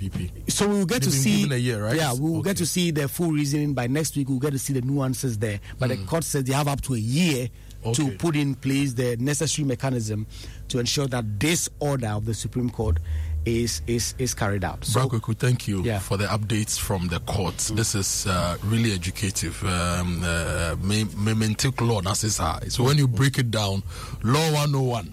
NPP. So we will get to see a year, right? Yeah, we will get to see the full reasoning by next week. We'll get to see the nuances there. But the court says they have up to a year to put in place the necessary mechanism to ensure that this order of the Supreme Court is carried out. So, Brankweku, thank you for the updates from the courts. This is really educative. Take law, so when you break it down, law 101.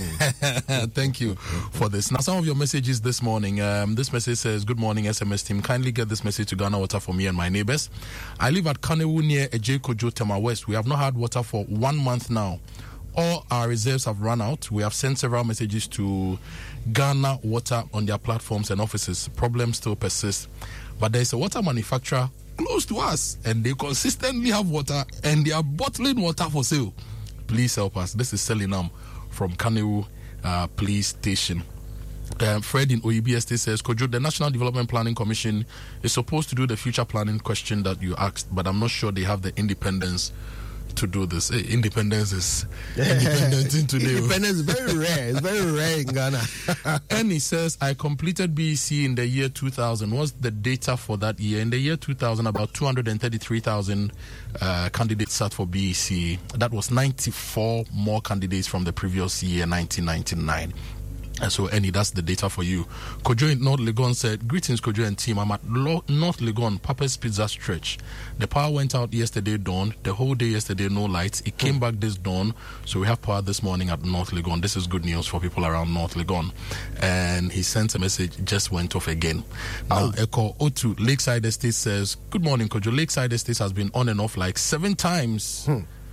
Thank you for this. Now, some of your messages this morning. This message says, "Good morning, SMS team. Kindly get this message to Ghana Water for me and my neighbors. I live at Kanewu near Ejekojo, Tema West. We have not had water for 1 month now. All our reserves have run out. We have sent several messages to Ghana Water on their platforms and offices. Problems still persist. But there is a water manufacturer close to us, and they consistently have water, and they are bottling water for sale. Please help us." This is Selinam from Kanewu Police Station. Fred in OEB Estate says, "Kojo, the National Development Planning Commission is supposed to do the future planning question that you asked, but I'm not sure they have the independence to do this." Independence is independent in today. Independence is very rare. It's very rare in Ghana. And he says, "I completed BEC in the year 2000. What's the data for that year? In the year 2000, about 233,000 candidates sat for BEC. That was 94 more candidates from the previous year, 1999. And so, Annie, that's the data for you. Kojo in North Legon said, "Greetings, Kojo and team. I'm at North Legon, Papa's Pizza Stretch. The power went out yesterday dawn. The whole day yesterday, no lights. It came back this dawn. So we have power this morning at North Legon. This is good news for people around North Legon." And he sent a message, just went off again. Now, Echo O2, Lakeside Estate says, "Good morning, Kojo. Lakeside Estate has been on and off like 7 times.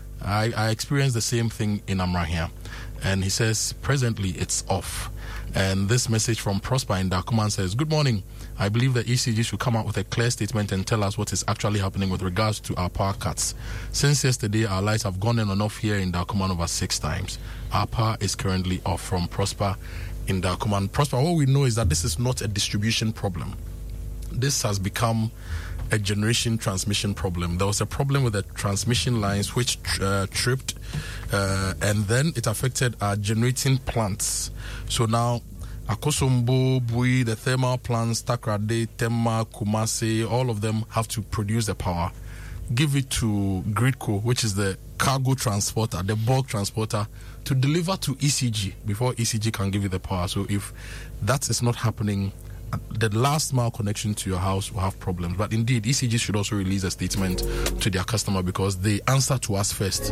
I experienced the same thing in Amrahia." And he says, "Presently, it's off." And this message from Prosper in Dakuman says, "Good morning. I believe the ECG should come out with a clear statement and tell us what is actually happening with regards to our power cuts. Since yesterday, our lights have gone on and off here in Dakuman over 6 times. Our power is currently off." From Prosper in Dakuman. Prosper, what we know is that this is not a distribution problem. This has become a generation transmission problem. There was a problem with the transmission lines which tripped, and then it affected our generating plants. So now, Akosombo, Bui, the thermal plants, Takrade, Tema, Kumasi, all of them have to produce the power, give it to Gridco, which is the cargo transporter, the bulk transporter, to deliver to ECG before ECG can give you the power. So if that is not happening, the last mile connection to your house will have problems. But indeed, ECG should also release a statement to their customer because they answer to us first.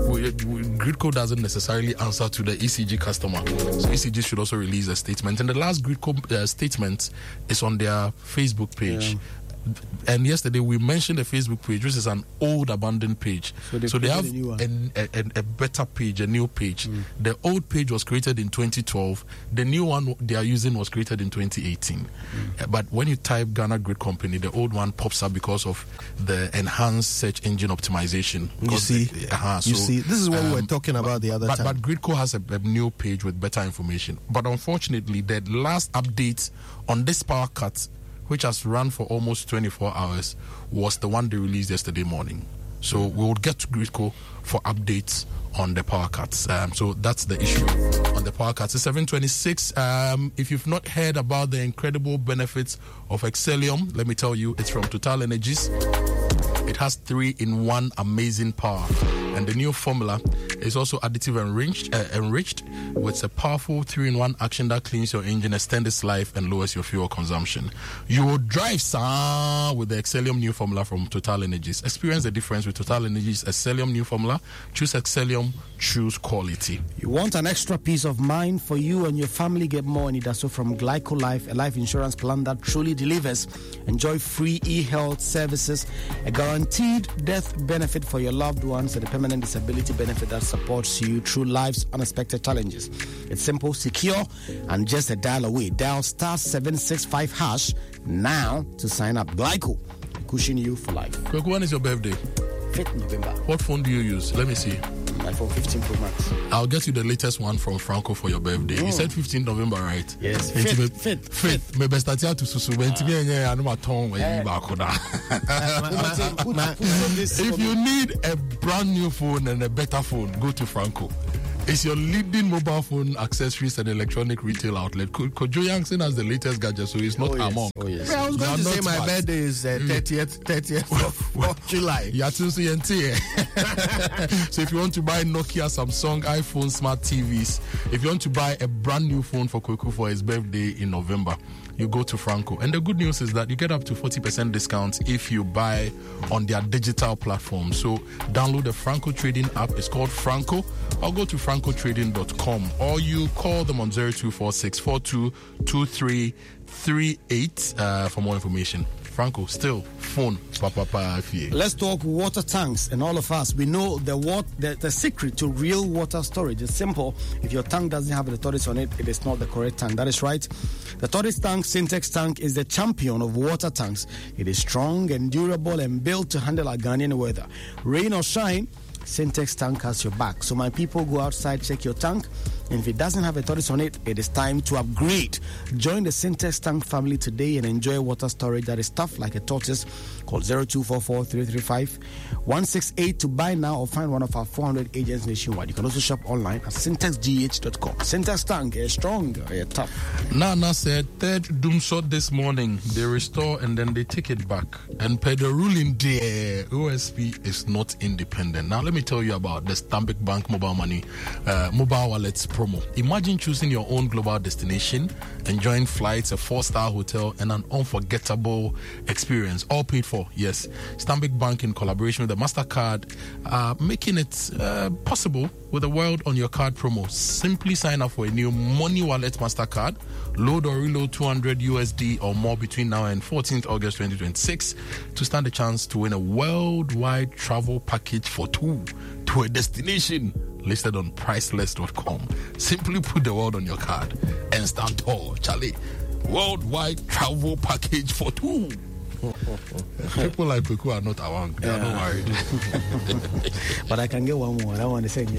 Gridco doesn't necessarily answer to the ECG customer. So ECG should also release a statement. And the last Gridco statement is on their Facebook page. And yesterday we mentioned the Facebook page, which is an old abandoned page. So they have a better page, a new page. The old page was created in 2012. The new one they are using was created in 2018. But when you type Ghana Grid Company, the old one pops up because of the enhanced search engine optimization. You see, this is what we were talking about the other time. But Gridco has a new page with better information. But unfortunately, the last update on this power cut, which has run for almost 24 hours, was the one they released yesterday morning. So we will get to Gridco for updates on the power cuts. So that's the issue on the power cuts. It's 7:26. If you've not heard about the incredible benefits of Excellium, let me tell you, it's from Total Energies. It has 3-in-1 amazing power. And the new formula is also additive enriched with a powerful 3-in-1 action that cleans your engine, extends its life, and lowers your fuel consumption. You will drive with the Excellium new formula from Total Energies. Experience the difference with Total Energies Excellium new formula. Choose Excellium, choose quality. You want an extra peace of mind for you and your family? Get more, and it does so from Glyco Life, a life insurance plan that truly delivers. Enjoy free e-health services, a guaranteed death benefit for your loved ones, and a permanent disability benefit that supports you through life's unexpected challenges. It's simple, secure, and just a dial away. Dial *765# now to sign up. Glyco, cushion you for life. When is your birthday? 5th November. What phone do you use? Let me see. iPhone 15 Pro Max. I'll get you the latest one from Franco for your birthday. You said 15th November, right? Yes. 5th. Maybe start here to susu. If you need a brand new phone and a better phone, go to Franco. It's your leading mobile phone accessories and electronic retail outlet. Kojo Yankson has the latest gadget, so it's not among. Oh, yes. I was going to say my birthday is 30th of July. So if you want to buy Nokia, Samsung, iPhone, smart TVs, if you want to buy a brand new phone for Kweku for his birthday in November, you go to Franco. And the good news is that you get up to 40% discount if you buy on their digital platform. So download the Franco Trading app. It's called Franco. Or go to francotrading.com, or you call them on 0246 422338 for more information. Franco, still phone. Let's talk water tanks. And all of us, we know the secret to real water storage is simple. If your tank doesn't have the tortoise on it, it is not the correct tank. That is right. The tortoise tank, Syntex tank, is the champion of water tanks. It is strong and durable and built to handle our Ghanaian weather. Rain or shine, Syntex tank has your back. So my people, go outside, check your tank, and if it doesn't have a tortoise on it, it is time to upgrade. Join the Syntex tank family today and enjoy water storage that is tough like a tortoise. Call 0244-335-168 to buy now or find one of our 400 agents nationwide. You can also shop online at syntexgh.com. Syntex tank is strong, tough. Nana said third doom shot this morning. They restore and then they take it back. And per the ruling there, OSP is not independent. Now let me tell you about the Stanbic Bank mobile money, mobile wallets promo. Imagine choosing your own global destination, enjoying flights, a 4-star hotel, and an unforgettable experience, all paid for. Yes, Stanbic Bank in collaboration with the MasterCard, making it possible with a World on Your Card promo. Simply sign up for a new Money Wallet MasterCard, load or reload $200 USD or more between now and 14th August 2026 to stand a chance to win a worldwide travel package for two to a destination listed on priceless.com. Simply put the word on your card and stand tall, Charlie. Worldwide travel package for two. People like Kweku are not around. They are not worried. But I can get one more. I want to say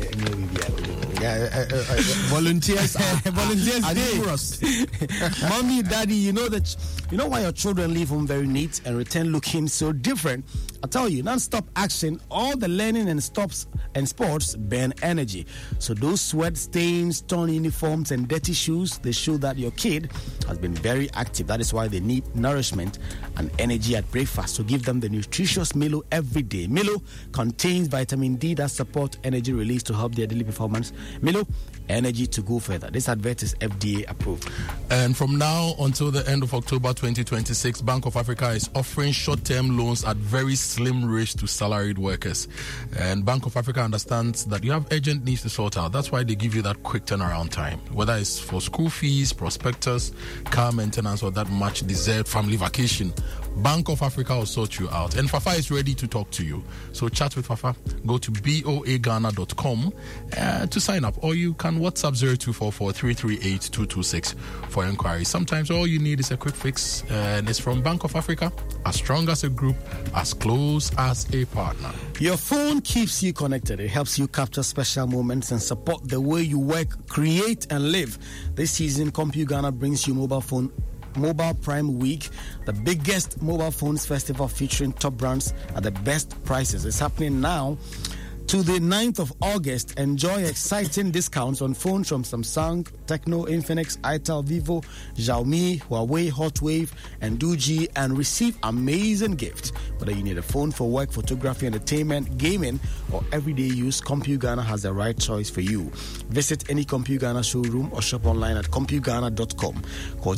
volunteers are numerous. Mommy, daddy, you know why your children leave home very neat and return looking so different? I tell you, non-stop action, all the learning and sports burn energy. So those sweat stains, torn uniforms, and dirty shoes, they show that your kid has been very active. That is why they need nourishment and energy at breakfast. So give them the nutritious Milo every day. Milo contains vitamin D that supports energy release to help their daily performance. Milo, energy to go further. This advert is FDA approved. And from now until the end of October 2026, Bank of Africa is offering short-term loans at very slim rates to salaried workers. And Bank of Africa understands that you have urgent needs to sort out. That's why they give you that quick turnaround time. Whether it's for school fees, prospectus, car maintenance, or that much-deserved family vacation, Bank of Africa will sort you out. And Fafa is ready to talk to you. So chat with Fafa. Go to boaghana.com to sign up. Or you can WhatsApp 0244-338-226 for inquiries. Sometimes all you need is a quick fix. And it's from Bank of Africa. As strong as a group, as close as a partner. Your phone keeps you connected. It helps you capture special moments and support the way you work, create, and live. This season, CompuGhana brings you Mobile Prime Week, the biggest mobile phones festival featuring top brands at the best prices. It's happening now to the 9th of August. Enjoy exciting discounts on phones from Samsung, Tecno, Infinix, Itel, Vivo, Xiaomi, Huawei, Hotwave, and Doogee, and receive amazing gifts. Whether you need a phone for work, photography, entertainment, gaming, or everyday use, CompuGhana has the right choice for you. Visit any CompuGhana showroom or shop online at CompuGhana.com. Call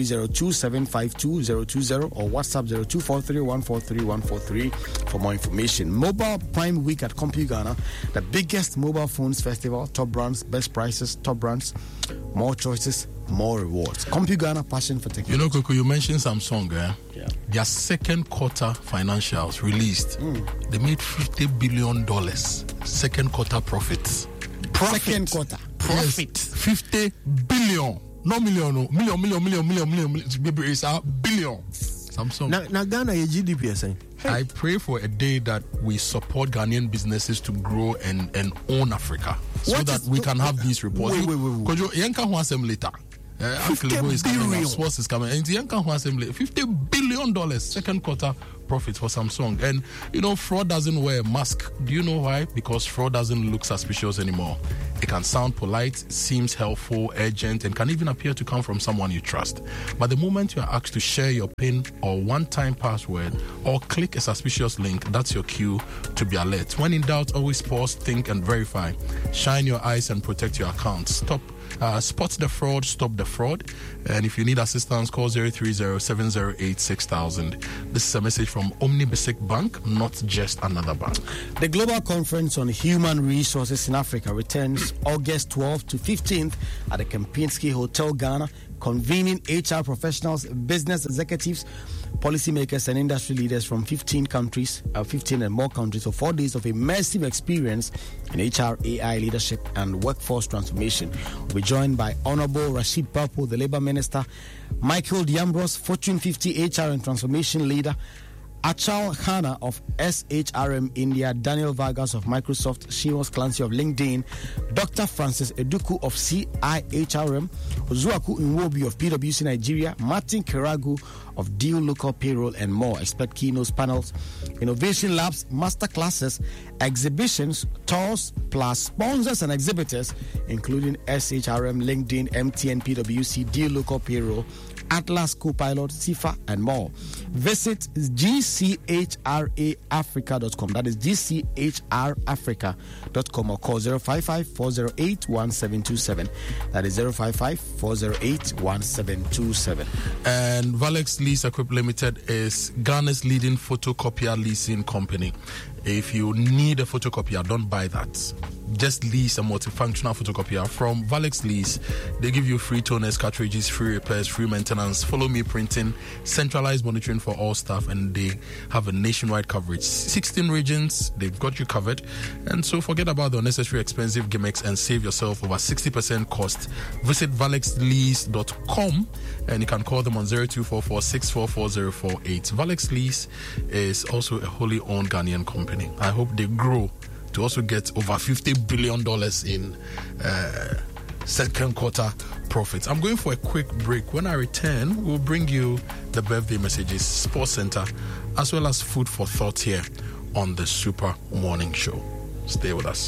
0302-752-020 or WhatsApp 0243-143-143 for more information. Mobile Prime Week at CompuGhana, the biggest mobile phones festival, top brands, best prices, top brands, more choices, more rewards. CompuGhana, passion for technology. You know, Kweku, you mentioned Samsung, Yeah. Their second quarter financials released. They made $50 billion second quarter profits. Second quarter. Profit. Yes, 50 billion. No million, million. It's a billion. Samsung. Now Ghana, your GDP is saying. I pray for a day that we support Ghanaian businesses to grow and own Africa so that we can have these reports. Wait. Because you can have them later. Uncle Ibo is coming. Sports is coming. And the Yankan Assembly, $50 billion second quarter profit for Samsung. And you know, fraud doesn't wear a mask. Do you know why? Because fraud doesn't look suspicious anymore. It can sound polite, seems helpful, urgent, and can even appear to come from someone you trust. But the moment you are asked to share your PIN or one-time password or click a suspicious link, that's your cue to be alert. When in doubt, always pause, think, and verify. Shine your eyes and protect your account. Spot the fraud, stop the fraud. And if you need assistance, call 030-708-6000. This is a message from Omnibasic Bank, not just another bank. The Global Conference on Human Resources in Africa returns August 12th to 15th at the Kempinski Hotel, Ghana, convening HR professionals, business executives, policymakers, and industry leaders from 15 and more countries for 4 days of immersive experience in HR, AI leadership, and workforce transformation. We'll be joined by Honorable Rashid Papo, the Labour Minister, Michael Diambros, Fortune 50 HR and Transformation Leader, Achal Khanna of SHRM India, Daniel Vargas of Microsoft, Seamus Clancy of LinkedIn, Dr. Francis Eduku of CIHRM, Ozuaku Nwobi of PwC Nigeria, Martin Kiragu of Deal Local Payroll, and more. Expect keynote panels, innovation labs, master classes, exhibitions, tours, plus sponsors and exhibitors, including SHRM, LinkedIn, MTN, PwC, Deal Local Payroll, Atlas, Copilot, CIFA, and more. Visit gchrafrica.com. That is gchrafrica.com, or call 055-408-1727. That is 055-408-1727. And Valex Lease Equip Limited is Ghana's leading photocopier leasing company. If you need a photocopier, don't buy that. Just lease a multifunctional photocopier from Valex Lease. They give you free toners, cartridges, free repairs, free maintenance, follow me printing, centralized monitoring for all staff, and they have a nationwide coverage. 16 regions, they've got you covered. And so forget about the unnecessary expensive gimmicks and save yourself over 60% cost. Visit valexlease.com and you can call them on 0244-644-048. Valex Lease is also a wholly owned Ghanaian company. I hope they grow to also get over $50 billion in second quarter profits. I'm going for a quick break. When I return, we'll bring you the birthday messages, Sports Center, as well as food for thought here on the Super Morning Show. Stay with us.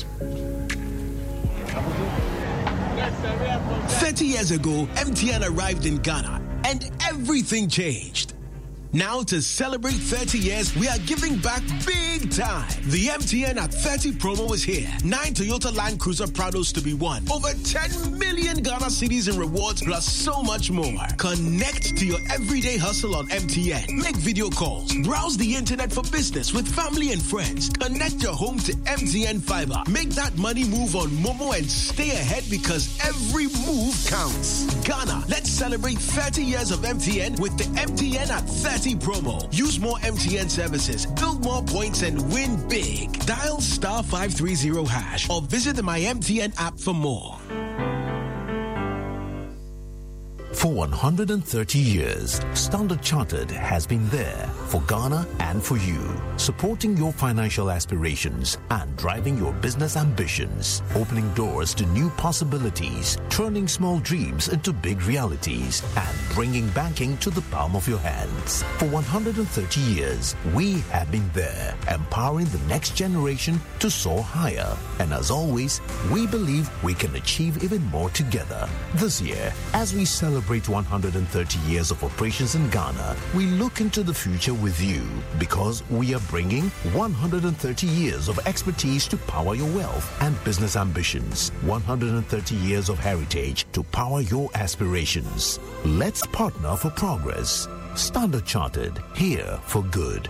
30 years ago, MTN arrived in Ghana and everything changed. Now, to celebrate 30 years, we are giving back big time. The MTN at 30 promo is here. 9 Toyota Land Cruiser Prados to be won. Over 10 million Ghana cedis in rewards, plus so much more. Connect to your everyday hustle on MTN. Make video calls. Browse the internet for business with family and friends. Connect your home to MTN Fiber. Make that money move on Momo and stay ahead because every move counts. Ghana, let's celebrate 30 years of MTN with the MTN at 30 promo. Use more MTN services, build more points, and win big. Dial *530# or visit the My MTN app for more. For 130 years, Standard Chartered has been there for Ghana and for you, supporting your financial aspirations and driving your business ambitions, opening doors to new possibilities, turning small dreams into big realities, and bringing banking to the palm of your hands. For 130 years, we have been there, empowering the next generation to soar higher. And as always, we believe we can achieve even more together. This year, as we celebrate 130 years of operations in Ghana, we look into the future with you because we are bringing 130 years of expertise to power your wealth and business ambitions, 130 years of heritage to power your aspirations. Let's partner for progress. Standard Chartered, here for good.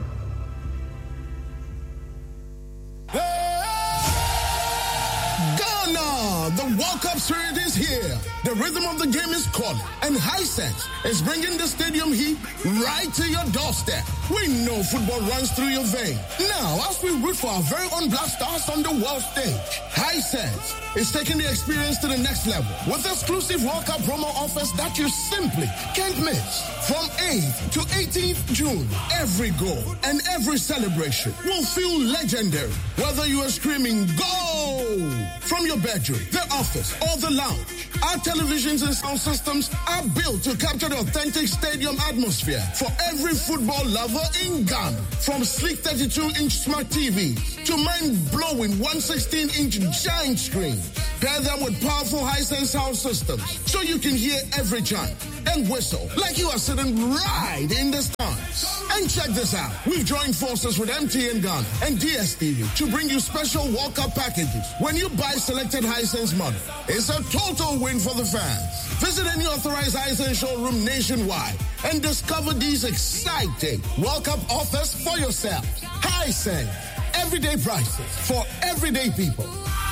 The World Cup spirit is here. The rhythm of the game is calling, and Hisense is bringing the stadium heat right to your doorstep. We know football runs through your veins. Now, as we root for our very own Black Stars on the world stage, Hisense is taking the experience to the next level with exclusive World Cup promo offers that you simply can't miss. From 8th to 18th June, every goal and every celebration will feel legendary. Whether you are screaming "Goal!" from your bedroom, the office, or the lounge. Our televisions and sound systems are built to capture the authentic stadium atmosphere for every football lover in Ghana. From sleek 32-inch smart TVs to mind-blowing 116-inch giant screens. Pair them with powerful Hisense sound systems so you can hear every chant and whistle like you are sitting right in the stands. And check this out. We've joined forces with MTN Ghana and DSTV to bring you special walk-up packages when you buy selected Hisense model. It's a total win for the fans. Visit any authorized Hisense showroom nationwide and discover these exciting walk-up offers for yourself. Hisense, everyday prices for everyday people.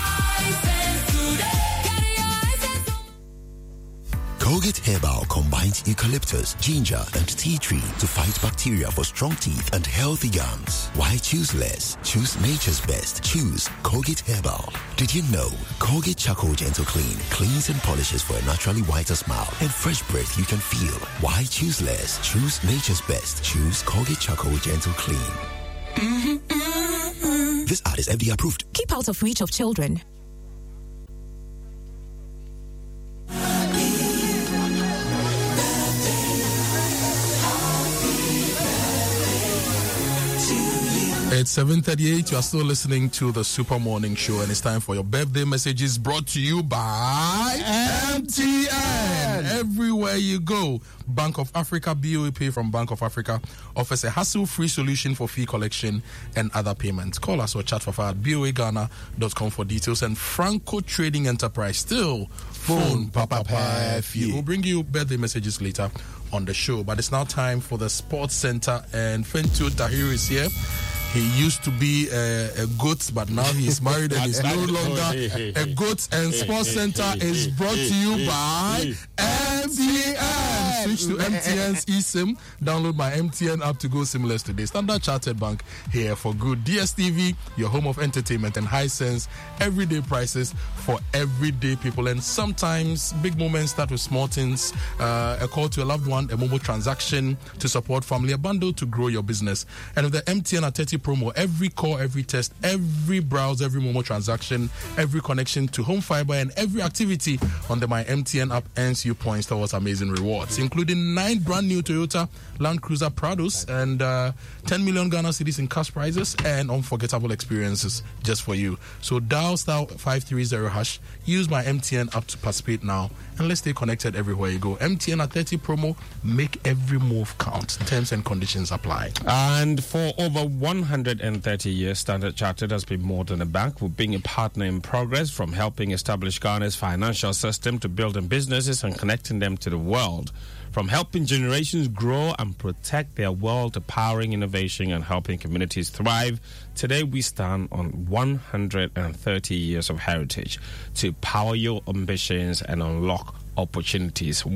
Colgate Herbal combines eucalyptus, ginger, and tea tree to fight bacteria for strong teeth and healthy gums. Why choose less? Choose nature's best. Choose Colgate Herbal. Did you know Colgate Charcoal Gentle Clean cleans and polishes for a naturally whiter smile and fresh breath you can feel? Why choose less? Choose nature's best. Choose Colgate Charcoal Gentle Clean. This ad is FDA approved. Keep out of reach of children. It's 7:38. You are still listening to the Super Morning Show, and it's time for your birthday messages brought to you by MTN. Everywhere you go, Bank of Africa BOE Pay from Bank of Africa offers a hassle-free solution for fee collection and other payments. Call us or chat for at boaghana.com for details. And Franco Trading Enterprise, still phone Papa. We'll bring you birthday messages later on the show, but it's now time for the Sports Center, and Fentu Tahir is here. He used to be a goat, but now he's married and he's no longer a goat. And Sports Center is brought to you by MTN. Switch to MTN's eSIM. Download my MTN app to go seamless today. Standard Chartered Bank here for good. DSTV, your home of entertainment, and Hisense, everyday prices for everyday people. And sometimes big moments start with small things. A call to a loved one, a mobile transaction to support family, a bundle to grow your business. And with the MTN at 30 promo, every call, every test, every browse, every Momo transaction, every connection to home fiber, and every activity on the My MTN app earns you points towards amazing rewards, including 9 brand new Toyota Land Cruiser Prados and 10 million Ghana cedis in cash prizes and unforgettable experiences just for you. So dial star 530 hash, use My MTN app to participate now, and let's stay connected everywhere you go. MTN at 30 promo, make every move count. Terms and conditions apply. And for over 130 years, Standard Chartered has been more than a bank. We're being a partner in progress, from helping establish Ghana's financial system to building businesses and connecting them to the world. From helping generations grow and protect their wealth to powering innovation and helping communities thrive, today we stand on 130 years of heritage to power your ambitions and unlock opportunities.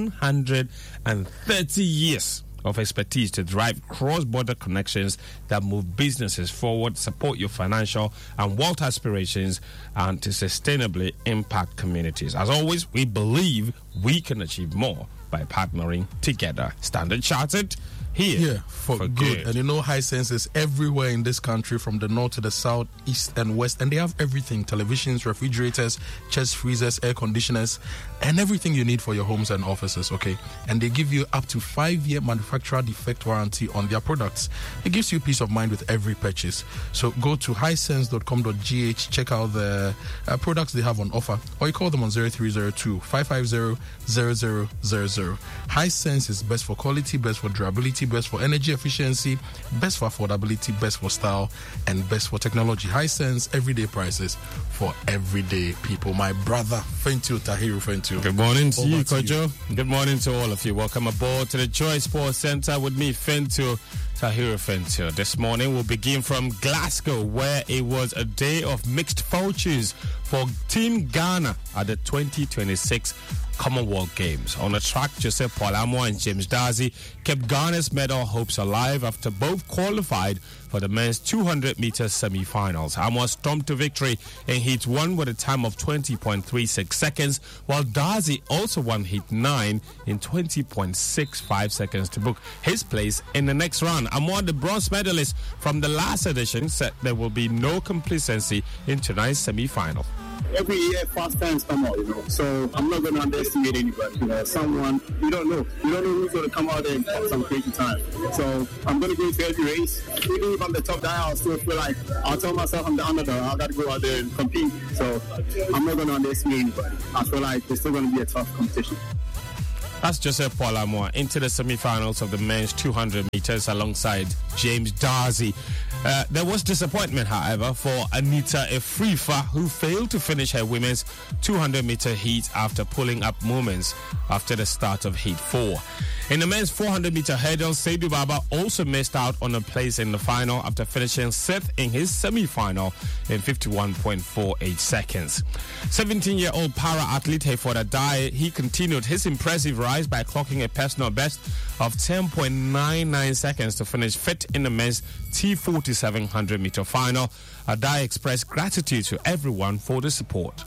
130 years of expertise to drive cross-border connections that move businesses forward, support your financial and wealth aspirations, and to sustainably impact communities. As always, we believe we can achieve more by partnering together. Standard Chartered, here for good. And you know, Hisense is everywhere in this country, from the north to the south, east and west, and they have everything: televisions, refrigerators, chest freezers, air conditioners, and everything you need for your homes and offices, okay? And they give you up to 5-year manufacturer defect warranty on their products. It gives you peace of mind with every purchase. So go to hisense.com.gh, check out the products they have on offer, or you call them on 0302-550-0000. Hisense is best for quality, best for durability, best for energy efficiency, best for affordability, best for style, and best for technology. Hisense, everyday prices for everyday people. My brother, Fentu Tahiru Fentu. Good morning to you, Kojo. Good morning to all of you. Welcome aboard to the Joy Sports Center with me, Fentu Tahiru Fentu. This morning we'll begin from Glasgow, where it was a day of mixed fortunes for Team Ghana at the 2026 Commonwealth Games. On the track, Joseph Polamo and James Darcy kept Ghana's medal hopes alive after both qualified for the men's 200-meter semi-finals. Amo stormed to victory in Heat 1 with a time of 20.36 seconds, while Darcy also won Heat 9 in 20.65 seconds to book his place in the next round. Amo, the bronze medalist from the last edition, said there will be no complacency in tonight's semi-final. every year fast times come out, so I'm not going to underestimate anybody. Someone, you don't know who's going to come out there and have some crazy time. So I'm going to go to every race. Even if I'm the top guy, I'll still feel like I'll tell myself I'm the underdog. I got to go out there and compete. So I'm not going to underestimate anybody. I feel like it's still going to be a tough competition. That's Joseph Paul Amoah into the semi-finals of the men's 200 meters alongside James Darcy. There was disappointment, however, for Anita Efrifa, who failed to finish her women's 200-meter heat after pulling up moments after the start of heat 4. In the men's 400-meter hurdle, Seydou Baba also missed out on a place in the final after finishing 6th in his semi-final in 51.48 seconds. 17-year-old para-athlete Hayford Adai, he continued his impressive rise by clocking a personal best of 10.99 seconds to finish 5th in the men's T47 100-meter final. Adai expressed gratitude to everyone for the support.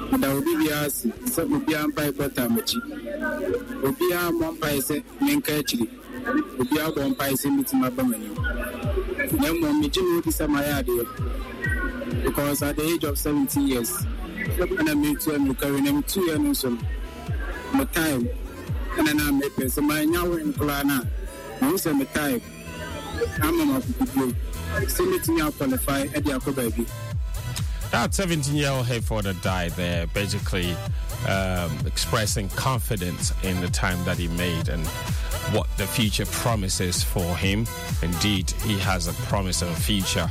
Because at the age of 17 years, and I made 2 years, carrying 2 years, my time, and then I made so my now in Kulana, most of the time, I'm not going to send it to me qualify at the Baby. That 17-year-old Hayford Adai there, basically expressing confidence in the time that he made and what the future promises for him. Indeed, he has a promising future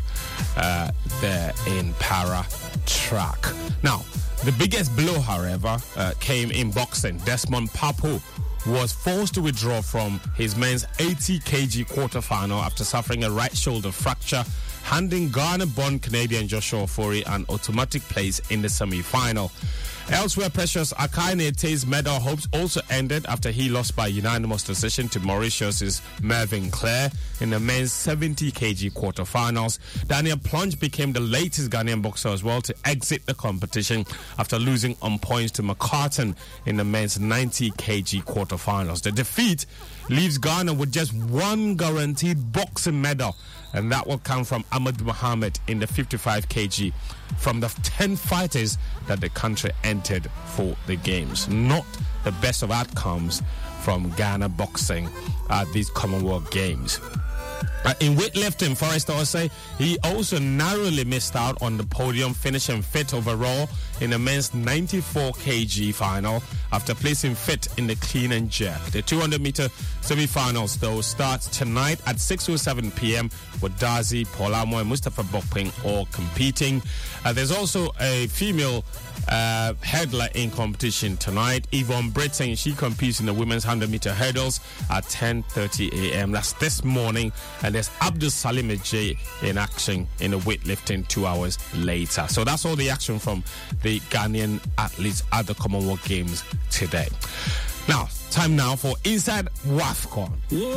there in para track. Now, the biggest blow, however, came in boxing. Desmond Papo was forced to withdraw from his men's 80 kg quarterfinal after suffering a right shoulder fracture, handing Ghana-born Canadian Joshua Ofori an automatic place in the semi-final. Elsewhere, Precious Akai-Nete's medal hopes also ended after he lost by unanimous decision to Mauritius' Mervyn Clare in the men's 70 kg quarterfinals. Daniel Plunge became the latest Ghanaian boxer as well to exit the competition after losing on points to McCartan in the men's 90 kg quarterfinals. The defeat leaves Ghana with just one guaranteed boxing medal, and that will come from Ahmed Mohamed in the 55 kg from the 10 fighters that the country entered for the games. Not the best of outcomes from Ghana boxing at these Commonwealth Games. In weightlifting, Forrest Osei, he also narrowly missed out on the podium, finishing 5th overall in the men's 94 kg final after placing 5th in the clean and jerk. The 200-meter semi-finals, though, starts tonight at 6:07 p.m. with Darcy, Paul Amoah, and Mustafa Bokping all competing. There's also a female hurdler in competition tonight. Yvonne Britton, she competes in the women's 100-meter hurdles at 10:30 a.m. That's this morning. And there's Abdul Salim Ejay in action in the weightlifting 2 hours later. So that's all the action from the Ghanaian athletes at the Commonwealth Games today. Now, time now for Inside WAFCON.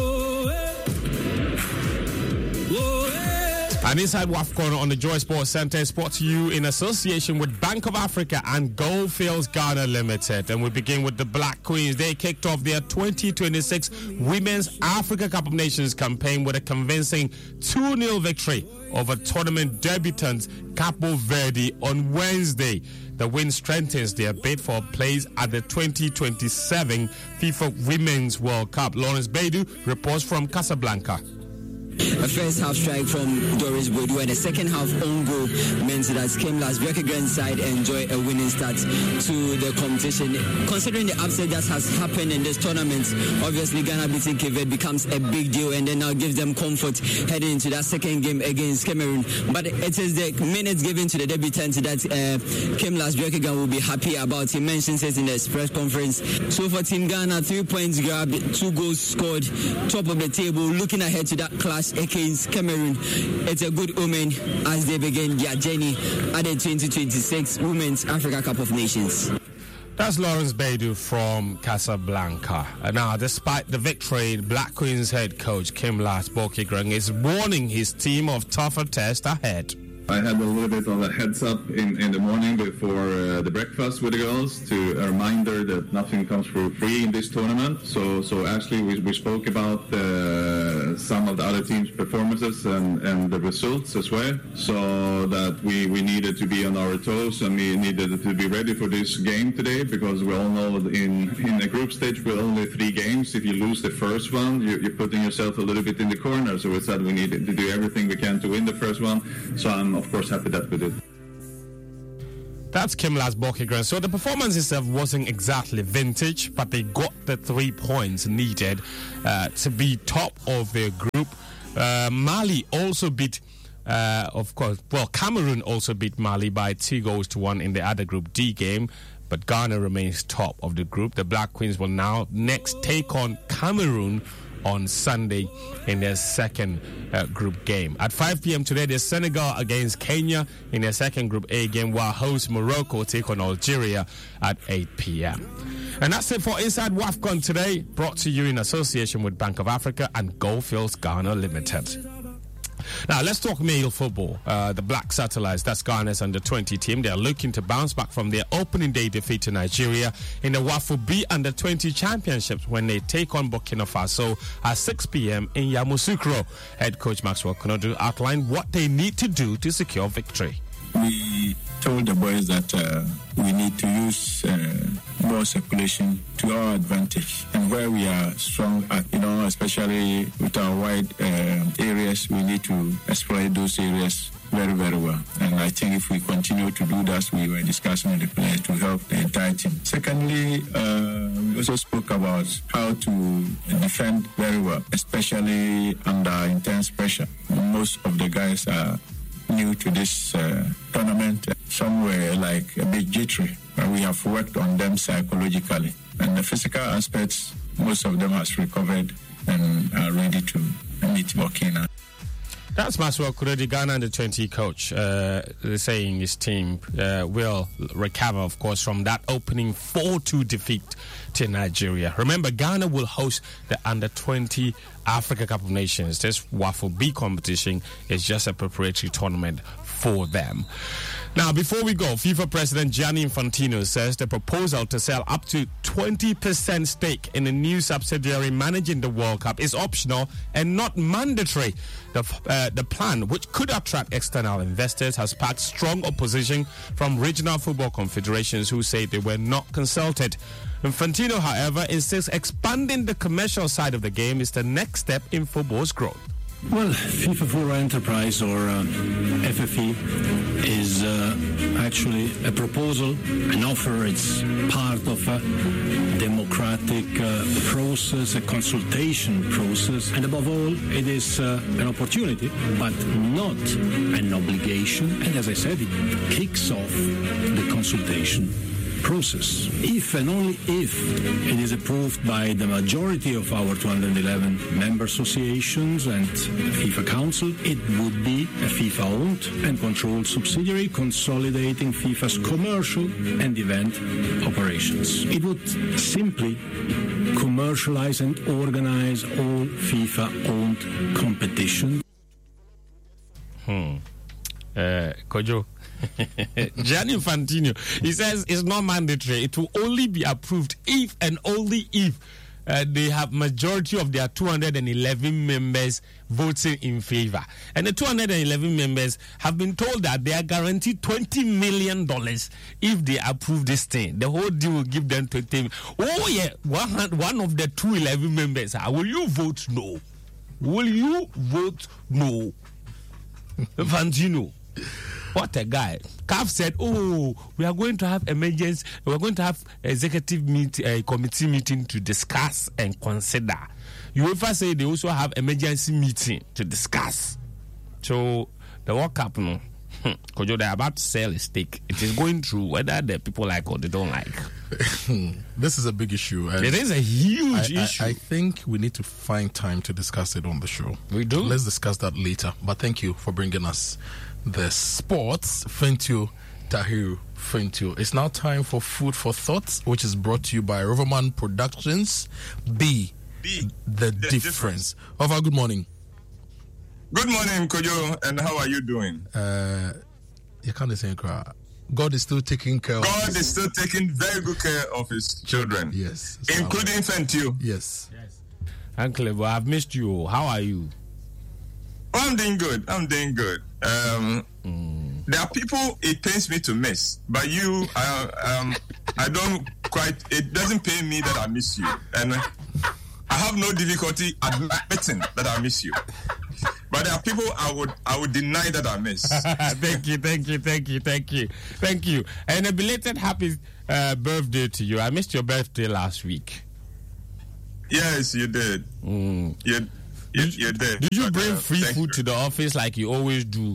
And Inside WAFCON on the Joy Sports Centre is brought to you in association with Bank of Africa and Goldfields Ghana Limited. And we begin with the Black Queens. They kicked off their 2026 Women's Africa Cup of Nations campaign with a convincing 2-0 victory over tournament debutants Capo Verde on Wednesday. The win strengthens their bid for a place at the 2027 FIFA Women's World Cup. Lawrence Beidou reports from Casablanca. A first half strike from Doris Bodu and a second half own goal meant that Kemlas Bjerkegrens side enjoy a winning start to the competition. Considering the upset that has happened in this tournament, obviously Ghana beating Cape becomes a big deal and then now gives them comfort heading into that second game against Cameroon. But it is the minutes given to the debutant that Kemlas Bjerkegrens will be happy about. He mentions it in the press conference. So for Team Ghana, 3 points grabbed, 2 goals scored, top of the table, looking ahead to that clash against Cameroon. It's a good omen as they begin their journey at the 2026 Women's Africa Cup of Nations. That's Lawrence Beidou from Casablanca. Now, despite the victory, Black Queens head coach Kemlas Bjerkegrens is warning his team of tougher tests ahead. I had a little bit of a heads up in the morning before the breakfast with the girls, to a reminder that nothing comes for free in this tournament. So actually we spoke about some of the other team's performances and the results as well, so that we needed to be on our toes and we needed to be ready for this game today, because we all know in the group stage we're only 3 games. If you lose the first one, you're putting yourself a little bit in the corner. So we said we needed to do everything we can to win the first one. So I'm of course happy that we did. That's Kimlas Bokigran. So the performance itself wasn't exactly vintage, but they got the 3 points needed to be top of their group. Mali also beat, Cameroon also beat Mali by 2-1 in the other Group D game, but Ghana remains top of the group. The Black Queens will now next take on Cameroon on Sunday in their second group game. At 5 p.m. today, there's Senegal against Kenya in their second Group A game, while host Morocco take on Algeria at 8 p.m. And that's it for Inside WAFCON today, brought to you in association with Bank of Africa and Goldfields Ghana Limited. Now, let's talk male football. The Black Satellites, that's Ghana's under-20 team. They are looking to bounce back from their opening day defeat to Nigeria in the WAFU B under-20 championships when they take on Burkina Faso at 6 p.m. in Yamoussoukro. Head coach Maxwell Konodu outlined what they need to do to secure victory. We told the boys that we need to use more circulation to our advantage, and where we are strong at, especially with our wide areas, we need to exploit those areas very, very well. And I think if we continue to do that, we were discussing with the players to help the entire team. Secondly, we also spoke about how to defend very well, especially under intense pressure. Most of the guys are new to this tournament. Some were like a bit jittery, but we have worked on them psychologically. And the physical aspects, most of them has recovered and are ready to meet Burkina. That's Maxwell Konodu, Ghana under-20 coach, saying his team will recover, of course, from that opening 4-2 defeat to Nigeria. Remember, Ghana will host the under-20 Africa Cup of Nations. This WAFU B competition is just a preparatory tournament for them. Now, before we go, FIFA President Gianni Infantino says the proposal to sell up to 20% stake in a new subsidiary managing the World Cup is optional and not mandatory. The plan, which could attract external investors, has sparked strong opposition from regional football confederations who say they were not consulted. Infantino, however, insists expanding the commercial side of the game is the next step in football's growth. Well, FIFA for Enterprise, or FFE, is actually a proposal, an offer. It's part of a democratic process, a consultation process, and above all, it is an opportunity, but not an obligation. And as I said, it kicks off the consultation process. If and only if it is approved by the majority of our 211 member associations and the FIFA Council, it would be a FIFA-owned and controlled subsidiary consolidating FIFA's commercial and event operations. It would simply commercialize and organize all FIFA-owned competition. Kojo. Gianni Infantino, he says it's not mandatory. It will only be approved if and only if they have majority of their 211 members voting in favor. And the 211 members have been told that they are guaranteed $20 million if they approve this thing. The whole deal will give them 20 million. Oh yeah, one of the 211 members, will you vote no? Will you vote no? Infantino. What a guy. CAF said, we are going to have executive committee meeting to discuss and consider. UEFA say they also have emergency meeting to discuss. So the World Cup, because they're about to sell a stake. It is going through whether the people like or they don't like. This is a big issue. It is a huge issue. I think we need to find time to discuss it on the show. We do. Let's discuss that later. But thank you for bringing us the sports. Fentio Tahiru Fentio. It's now time for Food for Thought, which is brought to you by Riverman Productions. Be the difference. Ova, good morning. Good morning, Kojo, and how are you doing? You can't say God is still taking care of God is still taking very good care of his children. Yes. Including Fentio. Yes. Uncle, I've missed you. How are you? Oh, I'm doing good. There are people it pains me to miss, but you, I don't quite. It doesn't pain me that I miss you, and I have no difficulty admitting that I miss you. But there are people I would deny that I miss. Thank you. And a belated happy birthday to you. I missed your birthday last week. Yes, you did. You did. Did you bring free food to the office like you always do?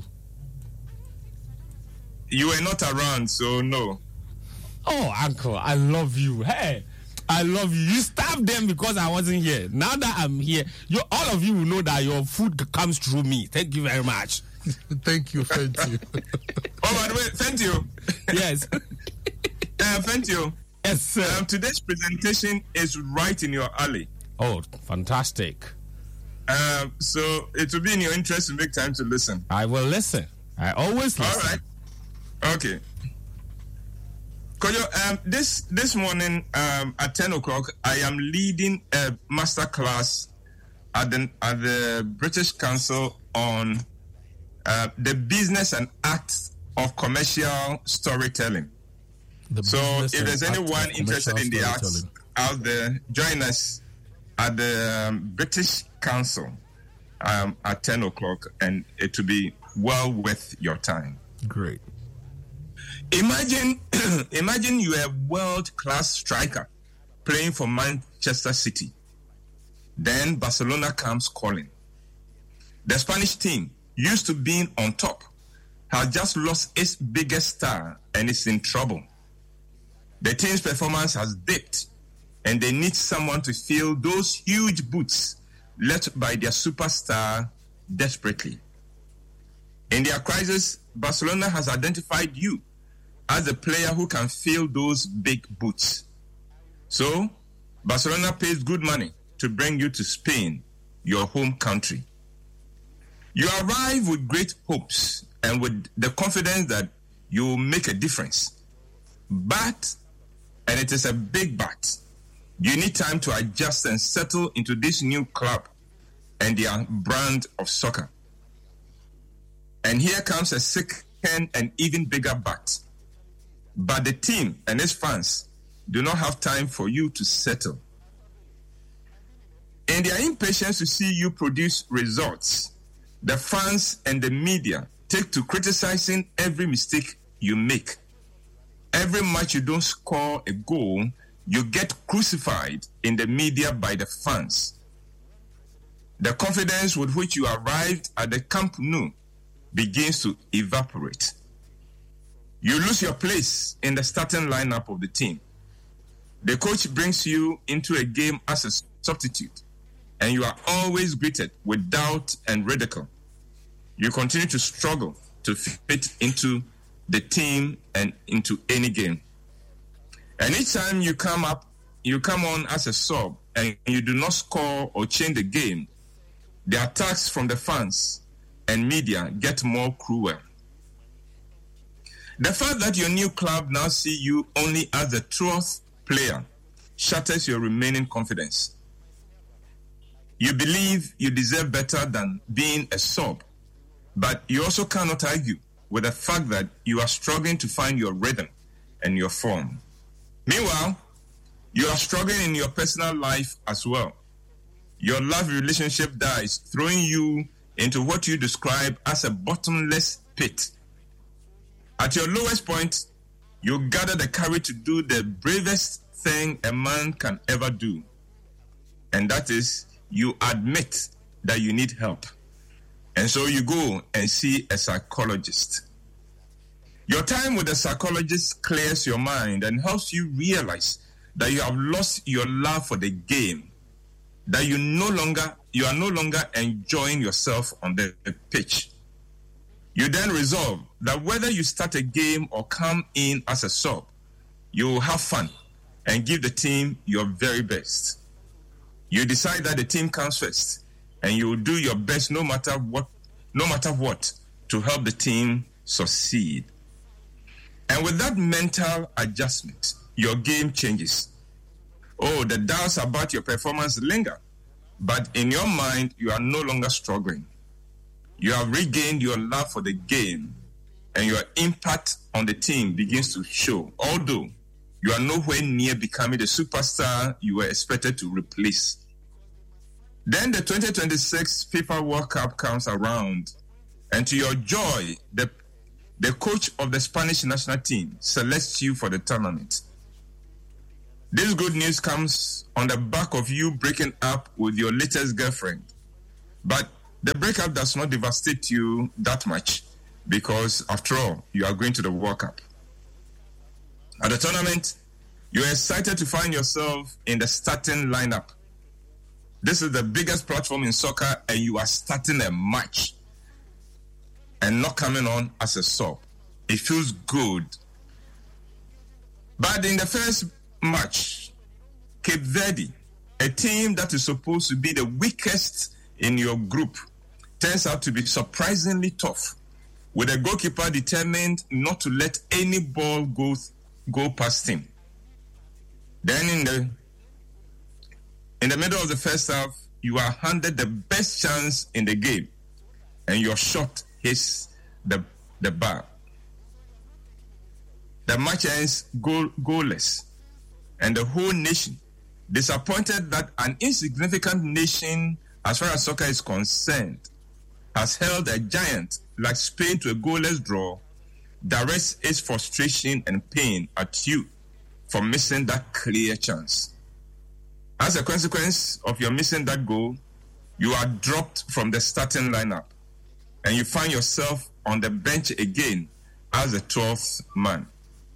You were not around, so no. Oh, Uncle, I love you. Hey, I love you. You stabbed them because I wasn't here. Now that I'm here, all of you will know that your food comes through me. Thank you very much. Thank you. Oh, by the way, thank you. Yes. Thank you. Yes, sir. Today's presentation is right in your alley. Oh, fantastic. So it will be in your interest to make time to listen. I will listen. I always listen. All right. Okay. Kojo, this morning at 10 o'clock, I am leading a master class at the British Council on the business and acts of commercial storytelling. So if there's anyone interested in the arts out there, join us at the British Council at 10 o'clock, and it will be well worth your time. Great. Imagine you're a world-class striker playing for Manchester City. Then Barcelona comes calling. The Spanish team, used to being on top, has just lost its biggest star and is in trouble. The team's performance has dipped, and they need someone to fill those huge boots left by their superstar desperately. In their crisis, Barcelona has identified you as a player who can fill those big boots. So, Barcelona pays good money to bring you to Spain, your home country. You arrive with great hopes and with the confidence that you will make a difference. But, and it is a big but, you need time to adjust and settle into this new club and their brand of soccer. And here comes a second and even bigger but. But the team and its fans do not have time for you to settle. In their impatience to see you produce results, the fans and the media take to criticizing every mistake you make. Every match you don't score a goal, you get crucified in the media by the fans. The confidence with which you arrived at the Camp Nou begins to evaporate. You lose your place in the starting lineup of the team. The coach brings you into a game as a substitute, and you are always greeted with doubt and ridicule. You continue to struggle to fit into the team and into any game. And each time you come on as a sub and you do not score or change the game, the attacks from the fans and media get more cruel. The fact that your new club now see you only as a 12th player shatters your remaining confidence. You believe you deserve better than being a sub, but you also cannot argue with the fact that you are struggling to find your rhythm and your form. Meanwhile, you are struggling in your personal life as well. Your love relationship dies, throwing you into what you describe as a bottomless pit. At your lowest point, you gather the courage to do the bravest thing a man can ever do. And that is, you admit that you need help. And so you go and see a psychologist. Your time with a psychologist clears your mind and helps you realize that you have lost your love for the game, that you are no longer enjoying yourself on the pitch. You then resolve that whether you start a game or come in as a sub, you will have fun and give the team your very best. You decide that the team comes first, and you will do your best no matter what to help the team succeed. And with that mental adjustment, your game changes. Oh, the doubts about your performance linger, but in your mind, you are no longer struggling. you have regained your love for the game, and your impact on the team begins to show, although you are nowhere near becoming the superstar you were expected to replace. Then the 2026 FIFA World Cup comes around, and to your joy, the coach of the Spanish national team selects you for the tournament. This good news comes on the back of you breaking up with your latest girlfriend. But the breakup does not devastate you that much, because after all, you are going to the World Cup. At the tournament, you are excited to find yourself in the starting lineup. This is the biggest platform in soccer, and you are starting a match and not coming on as a sub. It feels good. But in the first match, Cape Verde, a team that is supposed to be the weakest in your group, turns out to be surprisingly tough, with a goalkeeper determined not to let any ball go past him. Then in the middle of the first half, you are handed the best chance in the game, and your shot hits the bar. The match ends goalless, and the whole nation, disappointed that an insignificant nation as far as soccer is concerned has held a giant like Spain to a goalless draw, directs its frustration and pain at you for missing that clear chance. As a consequence of your missing that goal, you are dropped from the starting lineup, and you find yourself on the bench again as the 12th man.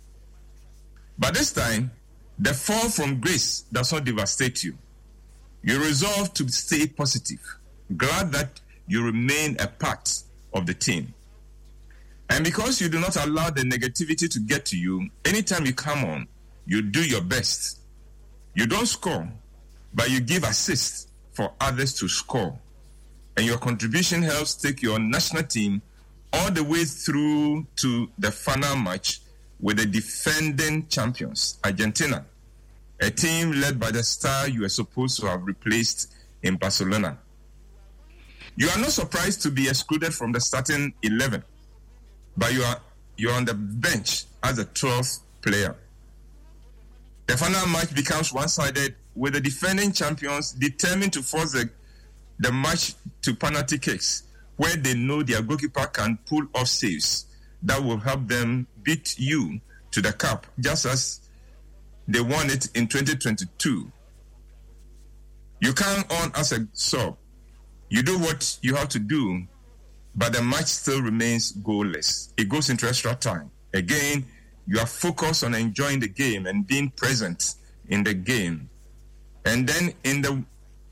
But this time, the fall from grace does not devastate you. You resolve to stay positive, glad that you remain a part of the team. And because you do not allow the negativity to get to you, anytime you come on, you do your best. You don't score, but you give assists for others to score. And your contribution helps take your national team all the way through to the final match with the defending champions, Argentina, a team led by the star you were supposed to have replaced in Barcelona. You are not surprised to be excluded from the starting 11, but you're on the bench as a 12th player. The final match becomes one-sided, with the defending champions determined to force the match to penalty kicks, where they know their goalkeeper can pull off saves that will help them beat you to the cup, just as they won it in 2022. You come on as a sub. You do what you have to do, but the match still remains goalless. It goes into extra time. Again, you are focused on enjoying the game and being present in the game. And then in the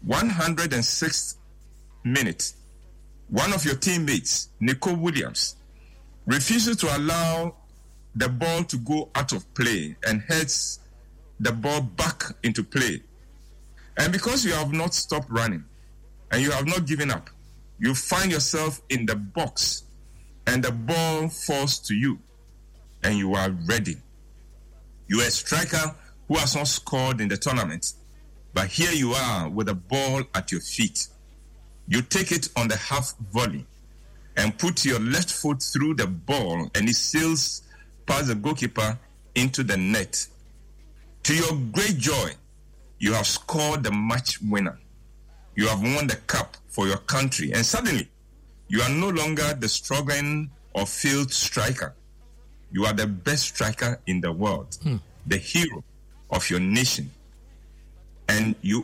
106th minute, one of your teammates, Nico Williams, refuses to allow the ball to go out of play and heads the ball back into play. And because you have not stopped running and you have not given up, you find yourself in the box and the ball falls to you and you are ready. You are a striker who has not scored in the tournament, but here you are with a ball at your feet. You take it on the half volley and put your left foot through the ball, and it sails past the goalkeeper into the net. To your great joy, you have scored the match winner. You have won the cup for your country, and suddenly you are no longer the struggling or failed striker. You are the best striker in the world, the hero of your nation. And your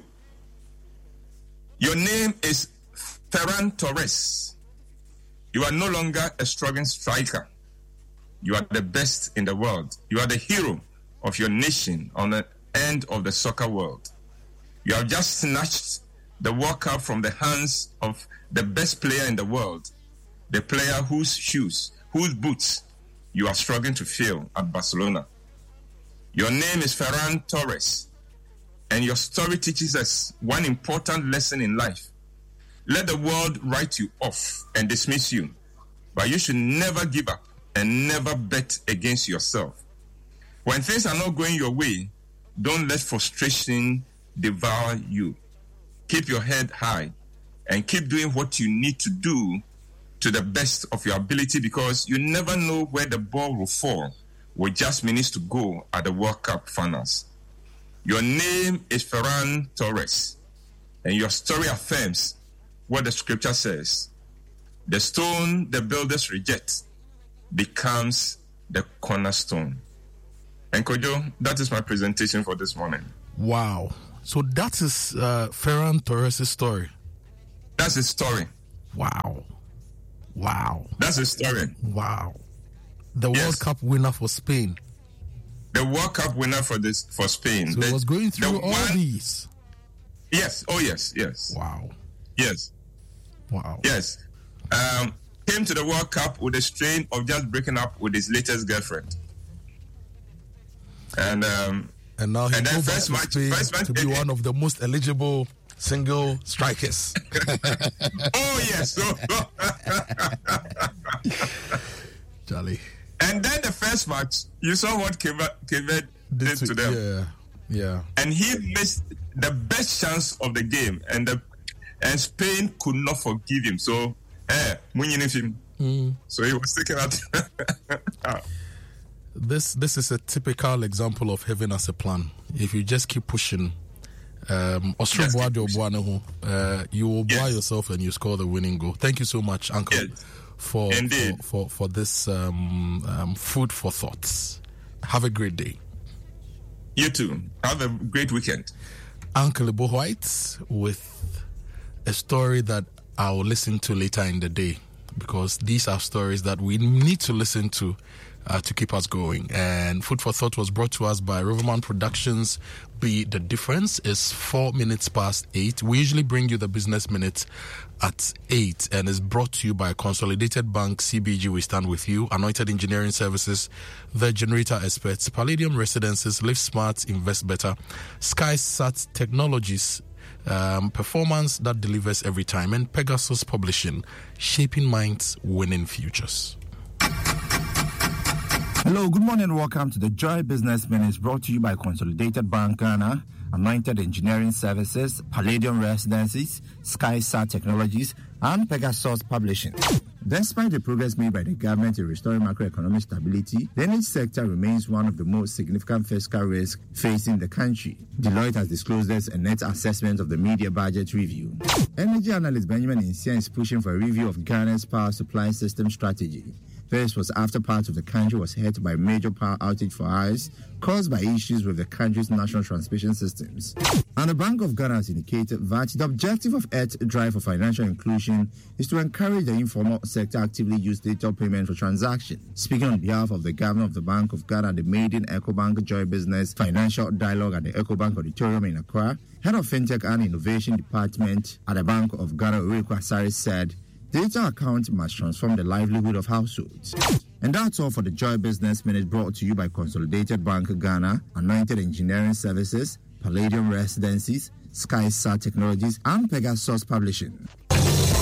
name is Ferran Torres. You are no longer a struggling striker. You are the best in the world. You are the hero of your nation on the end of the soccer world. You have just snatched the World Cup from the hands of the best player in the world, the player whose shoes, whose boots you are struggling to fill at Barcelona. Your name is Ferran Torres, and your story teaches us one important lesson in life. Let the world write you off and dismiss you, but you should never give up and never bet against yourself. When things are not going your way, don't let frustration devour you. Keep your head high and keep doing what you need to do to the best of your ability, because you never know where the ball will fall with just minutes to go at the World Cup finals. Your name is Ferran Torres, and your story affirms what the scripture says. The stone the builders reject becomes the cornerstone. And Kojo, that is my presentation for this morning. Wow. So that is Ferran Torres' story. That's his story. Wow. That's his story. Wow. The World Cup winner for Spain. The World Cup winner for Spain. So he was going through all these. Yes. Oh, yes. Wow. Yes. Wow. Yes. Came to the World Cup with a strain of just breaking up with his latest girlfriend. And now he goes back to Spain to be one of the most eligible single strikers. Oh, yes. Charlie. And then the first match, you saw what Kevin did to them. Yeah. And he missed the best chance of the game, and Spain could not forgive him. So, so he was taken out. This is a typical example of heaven as a plan. If you just keep pushing, you will buy yourself and you score the winning goal. Thank you so much, Uncle, for this food for thoughts. Have a great day. You too. Have a great weekend. Uncle Ibo White with a story that I'll listen to later in the day, because these are stories that we need to listen to keep us going. And Food for Thought was brought to us by Riverman Productions. The difference is 4 minutes past 8. We usually bring you the business minute at 8, and is brought to you by Consolidated Bank, CBG. We stand with you. Anointed Engineering Services, The Generator Experts, Palladium Residences, Live Smart, Invest Better, SkySat Technologies, performance that delivers every time, and Pegasus Publishing, shaping minds, winning futures. Hello, good morning and welcome to the Joy Business Minutes, brought to you by Consolidated Bank Ghana, Anointed Engineering Services, Palladium Residences, SkySat Technologies, and Pegasus Publishing. Despite the progress made by the government in restoring macroeconomic stability, the energy sector remains one of the most significant fiscal risks facing the country. Deloitte has disclosed this a net assessment of the media budget review. Energy analyst Benjamin Insia is pushing for a review of Ghana's power supply system strategy. This was after part of the country was hit by a major power outage for hours caused by issues with the country's national transmission systems. And the Bank of Ghana has indicated that the objective of its drive for financial inclusion is to encourage the informal sector actively use digital payment for transactions. Speaking on behalf of the Governor of the Bank of Ghana at the maiden EcoBank Joy Business Financial Dialogue at the EcoBank Auditorium in Accra, Head of FinTech and Innovation Department at the Bank of Ghana, Uriku Asare, said, digital account must transform the livelihood of households. And that's all for the Joy Business Minute, brought to you by Consolidated Bank Ghana, Anointed Engineering Services, Palladium Residences, SkySat Technologies, and Pegasus Publishing.